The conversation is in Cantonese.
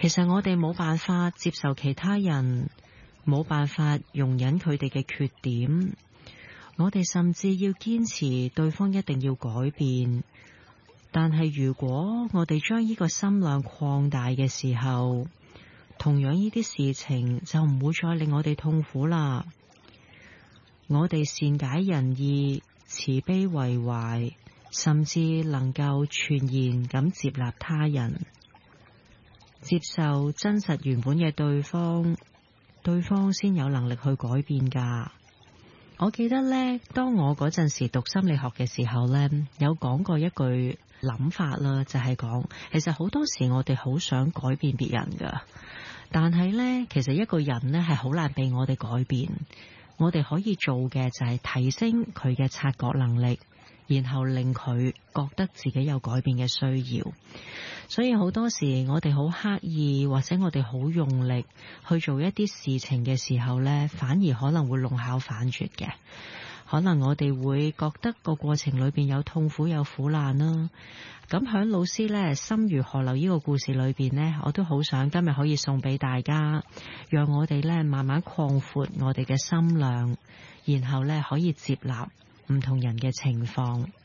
其實我哋冇辦法接受其他人，冇辦法容忍佢哋嘅缺點，我哋甚至要堅持對方一定要改變。但係如果我哋將呢個心量擴大嘅時候，同樣呢啲事情就唔會再令我哋痛苦啦。我哋善解人意，慈悲為懷，甚至能夠全然咁接納他人，接受真實原本嘅對方先有能力去改變㗎。我記得呢，當我嗰陣時讀心理學嘅時候呢，有講過一句諗法啦，就係講，其實好多時我哋好想改變別人㗎，但係呢，其實一個人呢係好難被我哋改變。我哋可以做嘅就係提升佢嘅察覺能力，然後令佢覺得自己有改變嘅需要。所以好多時我哋好刻意或者我哋好用力去做一啲事情嘅時候呢，反而可能會弄巧反拙嘅。可能我哋會覺得個過程裏邊有痛苦有苦難啦。咁響老師呢心如河流呢個故事裏邊呢，我都好想今日可以送俾大家，讓我哋呢慢慢擴闊我哋嘅心量，然後呢可以接納唔同人嘅情況。